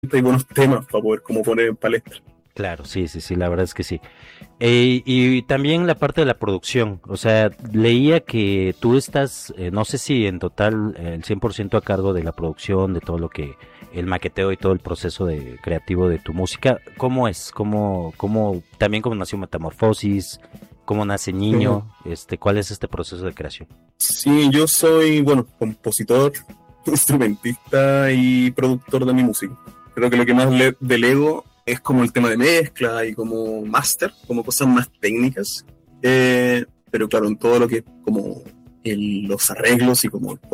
hay buenos temas para poder como poner en palestra. Claro, sí, sí, sí, la verdad es que sí. Y también la parte de la producción, o sea, leía que tú estás, no sé si en total el 100% a cargo de la producción, de todo lo que, el maqueteo y todo el proceso de creativo de tu música. ¿Cómo es? También cómo nació Metamorfosis? ¿Cómo nace Ujú. Niño? ¿Cuál es este proceso de creación? Sí, yo soy, bueno, compositor, instrumentista y productor de mi música. Creo que lo que más delego es como el tema de mezcla y como máster, como cosas más técnicas. Pero claro, en todo lo que es como los arreglos y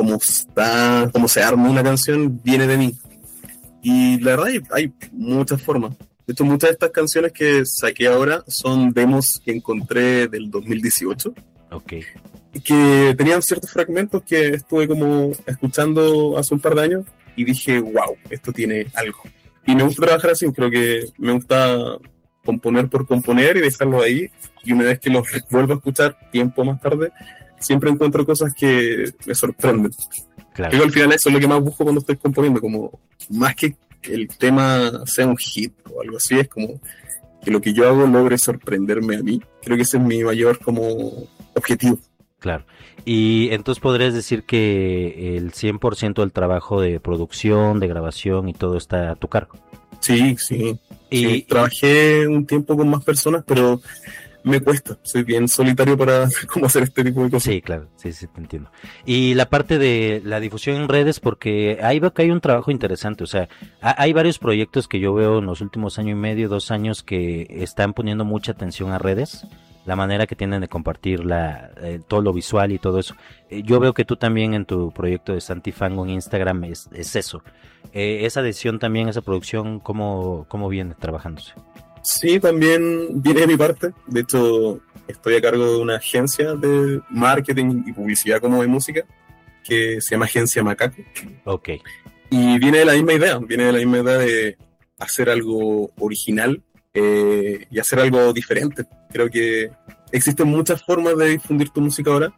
cómo se arma una canción viene de mí. Y la verdad hay muchas formas. De hecho, muchas de estas canciones que saqué ahora son demos que encontré del 2018 Ok, y que tenían ciertos fragmentos que estuve como escuchando hace un par de años y dije, wow, esto tiene algo. Y me gusta trabajar así, creo que me gusta componer por componer y dejarlo ahí. Y una vez que los vuelvo a escuchar tiempo más tarde, siempre encuentro cosas que me sorprenden. claro. Creo que al final eso es lo que más busco cuando estoy componiendo, como más que el tema sea un hit o algo así, es como que lo que yo hago logre sorprenderme a mí. Creo que ese es mi mayor como objetivo. Claro. Y entonces podrías decir que el 100% del trabajo de producción, de grabación y todo está a tu cargo. Sí, sí, sí. Y Trabajé un tiempo con más personas, pero me cuesta. Soy bien solitario para cómo hacer este tipo de cosas. sí, claro, sí, sí, te entiendo. Y la parte de la difusión en redes, porque ahí veo que hay un trabajo interesante, o sea, hay varios proyectos que yo veo en los últimos año y medio, 2 años, que están poniendo mucha atención a redes, la manera que tienen de compartir todo lo visual y todo eso. Yo veo que tú también en tu proyecto de Santifango en Instagram es eso. Esa decisión también, esa producción, ¿cómo viene trabajándose? Sí, también viene de mi parte. De hecho, estoy a cargo de una agencia de marketing y publicidad como de música que se llama Agencia Macaco. Ok, Y viene de la misma idea de hacer algo original y hacer algo diferente. Creo que existen muchas formas de difundir tu música ahora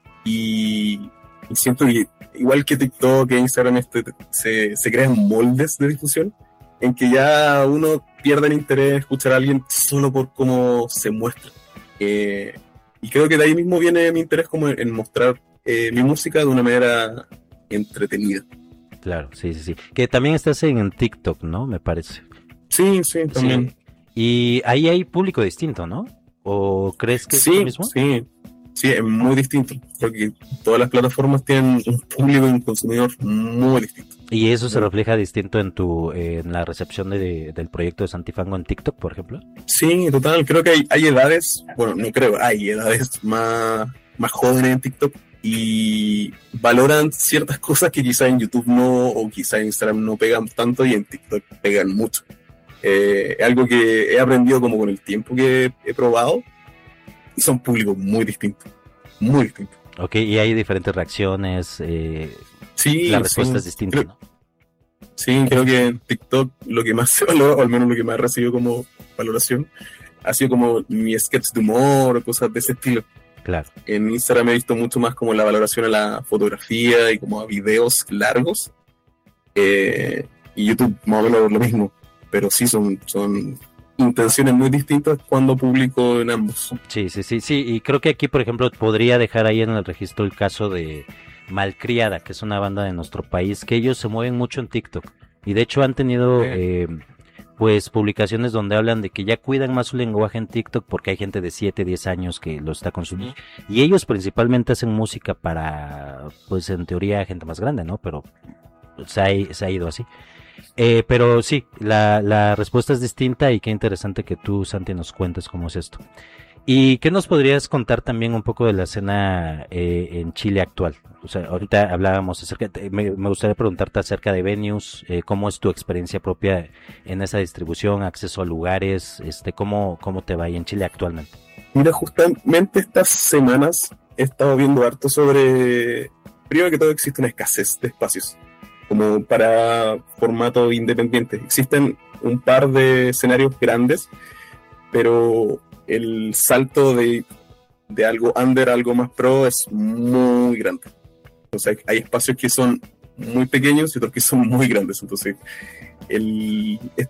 y siento que igual que TikTok e Instagram se crean moldes de difusión en que ya uno pierde el interés de escuchar a alguien solo por cómo se muestra. Eh, y creo que de ahí mismo viene mi interés como en mostrar mi música de una manera entretenida. claro, sí, sí, sí. Que también estás en TikTok, ¿no? Me parece. Sí, sí, Sí. también. Y ahí hay público distinto, ¿no? ¿O crees que es lo Sí, mismo? sí, sí, es muy distinto, porque todas las plataformas tienen un público y un consumidor muy distinto. ¿Y eso se Muy- refleja distinto en la recepción del proyecto de Santifango en TikTok, por ejemplo? Sí, total, creo que hay edades, bueno, no creo, hay edades más jóvenes en TikTok y valoran ciertas cosas que quizá en YouTube no, o quizá en Instagram no pegan tanto y en TikTok pegan mucho. Es algo que he aprendido como con el tiempo que he probado y son públicos muy distintos, muy distintos. Ok, y hay diferentes reacciones, la Sí, respuesta sí. es distinta, ¿no? Sí, creo que en TikTok lo que más se valora, o al menos lo que más he recibido como valoración, ha sido como mi sketch de humor o cosas de ese estilo. Claro. En Instagram he visto mucho más como la valoración a la fotografía y como a videos largos. Y YouTube más o menos lo mismo. Pero sí, son intenciones muy distintas cuando publico en ambos. Sí, sí, sí, sí. Y creo que aquí, por ejemplo, podría dejar ahí en el registro el caso de Malcriada, que es una banda de nuestro país, que ellos se mueven mucho en TikTok. Y de hecho han tenido pues publicaciones donde hablan de que ya cuidan más su lenguaje en TikTok porque hay gente de 7 10 años que lo está consumiendo. Y ellos principalmente hacen música para, pues en teoría, gente más grande, ¿no? Pero se ha ido así. Pero sí, la respuesta es distinta y qué interesante que tú, Santi, nos cuentes cómo es esto. ¿Y qué nos podrías contar también un poco de la escena en Chile actual? O sea, ahorita hablábamos me gustaría preguntarte acerca de venues, cómo es tu experiencia propia en esa distribución, acceso a lugares, cómo te va ahí en Chile actualmente. Mira, justamente estas semanas he estado viendo harto sobre. Primero que todo, existe una escasez de espacios como para formato independiente. Existen un par de escenarios grandes, pero el salto de algo under a algo más pro es muy grande. O sea, hay espacios que son muy pequeños y otros que son muy grandes. Entonces,